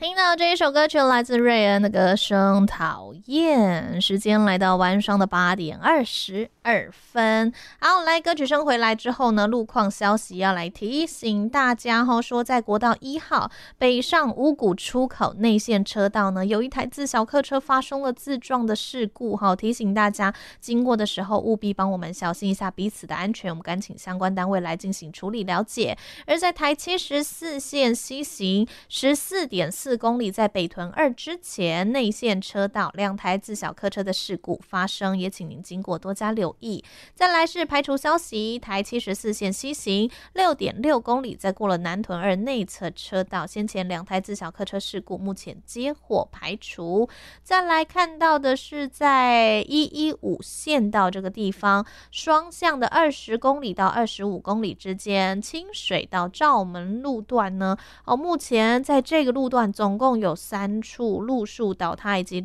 听到这一首歌曲来自瑞恩的歌声《讨厌》，时间来到晚上的8:22。好，来歌曲声回来之后呢，路况消息要来提醒大家说在国道1号北上五股出口内线车道呢，有一台自小客车发生了自撞的事故提醒大家经过的时候务必帮我们小心一下彼此的安全，我们赶请相关单位来进行处理了解。而在台74线西行14.4公里，在北屯2之前内线车道2台自小客车的事故发生，也请您经过多加留意。再来是排除消息，台74线西行6.6公里，在过了南屯2内侧车道，先前2台自小客车事故目前接获排除。再来看到的是在115线道这个地方，双向的20公里到25公里之间，清水到罩门路段呢，目前在这个路段总共有3处路树倒塌以及